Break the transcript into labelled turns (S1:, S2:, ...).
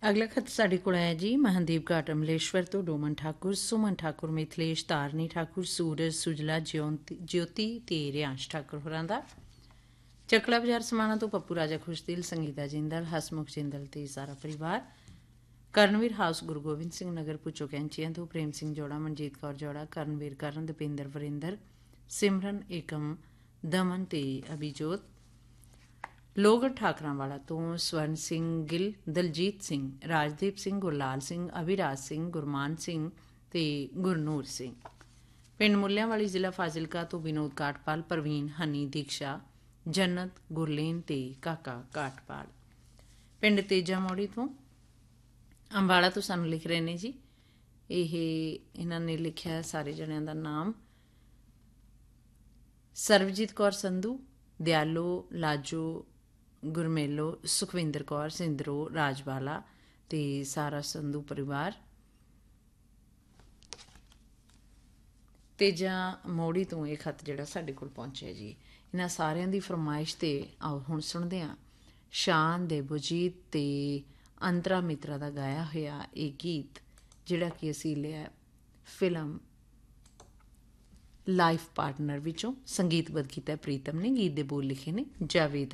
S1: ਅਗਲਾ ਖਤ ਸਾਡੇ ਕੋਲ ਆਇਆ ਜੀ ਮਹਾਂਦੀਪ ਘਾਟ ਅਮਲੇਸ਼ਵਰ ਤੋਂ ਡੋਮਨ ਠਾਕੁਰ, ਸੁਮਨ ਠਾਕੁਰ, ਮਿਥਲੇਸ਼, ਤਾਰਨੀ ਠਾਕੁਰ, ਸੂਰਜ, ਸੁਜਲਾ, ਜੋਤੀ ਤੇ ਰਿਆਂਸ਼ ਠਾਕੁਰ ਹੋਰਾਂ ਦਾ। ਚੱਕਲਾ ਬਾਜ਼ਾਰ ਸਮਾਣਾ ਤੋਂ ਪੱਪੂ ਰਾਜਾ ਖੁਸ਼ਦਿਲ, ਸੰਗੀਤਾ ਜਿੰਦਲ, ਹਸਮੁਖ ਜਿੰਦਲ ਤੇ ਸਾਰਾ ਪਰਿਵਾਰ। ਕਰਨਵੀਰ ਹਾਊਸ ਗੁਰੂ ਗੋਬਿੰਦ ਸਿੰਘ ਨਗਰ ਪੁੱਚੋ ਕੈਂਚੀਆਂ ਤੋਂ ਪ੍ਰੇਮ ਸਿੰਘ ਜੋੜਾ, ਮਨਜੀਤ ਕੌਰ ਜੋੜਾ, ਕਰਨਵੀਰ ਕਰਨ, ਦਪਿੰਦਰ ਵਰਿੰਦਰ, ਸਿਮਰਨ ਏਕਮ, ਦਮਨ ਤੇ ਅਭਿਜੋਤ। ਲੋਗੜ ਠਾਕਰਾਂ ਵਾਲਾ ਤੋਂ ਸਵਰਨ ਸਿੰਘ ਗਿੱਲ, ਦਲਜੀਤ ਸਿੰਘ, ਰਾਜਦੀਪ ਸਿੰਘ, ਗੁਰਲਾਲ ਸਿੰਘ, ਅਭਿਰਾਜ ਸਿੰਘ, ਗੁਰਮਾਨ ਸਿੰਘ ਤੇ ਗੁਰਨੂਰ ਸਿੰਘ। ਪਿੰਡ ਮੁੱਲਿਆਂ ਵਾਲੀ ਜ਼ਿਲ੍ਹਾ ਫਾਜ਼ਿਲਕਾ ਤੋਂ ਵਿਨੋਦ ਕਾਟਪਾਲ, ਪ੍ਰਵੀਨ, ਹਨੀ, ਦੀਕਸ਼ਾ, ਜੰਨਤ, ਗੁਰਲੀਨ ਤੇ ਕਾਕਾ ਕਾਟਪਾਲ। ਪਿੰਡ ਤੇਜਾ ਮੋੜੀ ਤੋਂ ਅੰਬਾਲਾ ਤੋਂ ਸਾਨੂੰ ਲਿਖ ਰਹੇ ਨੇ ਜੀ। ਇਹਨਾਂ ਨੇ ਲਿਖਿਆ ਸਾਰੇ ਜਣਿਆਂ ਦਾ ਨਾਮ। ਸਰਬਜੀਤ ਕੌਰ ਸੰਧੂ, ਦਿਆਲੋ, ਲਾਜੋ, ਗੁਰਮੇਲੋ, ਸੁਖਵਿੰਦਰ ਕੌਰ, ਸਿੰਦਰੋ, ਰਾਜਬਾਲਾ ਤੇ ਸਾਰਾ ਸੰਧੂ ਪਰਿਵਾਰ। ਤੇਜਾ ਮੋੜੀ ਤੋਂ ਇਹ ਖਤ ਜਿਹੜਾ ਸਾਡੇ ਕੋਲ ਪਹੁੰਚਿਆ ਜੀ। ਇਹਨਾਂ ਸਾਰਿਆਂ ਦੀ ਫਰਮਾਇਸ਼ ਤੇ ਆਓ ਹੁਣ ਸੁਣਦੇ ਹਾਂ ਸ਼ਾਨ ਦੇਵਜੀਤ ਤੇ ਅੰਤਰਾ ਮਿਤਰਾ ਦਾ ਗਾਇਆ ਹੋਇਆ ਇਹ ਗੀਤ, ਜਿਹੜਾ ਕਿ ਅਸੀਂ ਲਿਆ ਫਿਲਮ ਲਾਈਫ ਪਾਰਟਨਰ ਵਿੱਚੋਂ। ਸੰਗੀਤਬੱਧ ਕੀਤਾ ਪ੍ਰੀਤਮ ਨੇ, ਗੀਤ ਦੇ ਬੋਲ ਲਿਖੇ ਨੇ ਜਾਵੇਦ